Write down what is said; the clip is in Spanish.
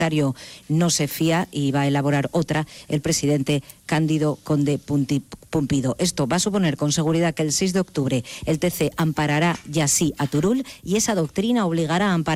no se fía y va a elaborar otra el presidente Cándido Conde Pumpido. Esto va a suponer con seguridad que el 6 de octubre el TC amparará ya sí a Turull y esa doctrina obligará a amparar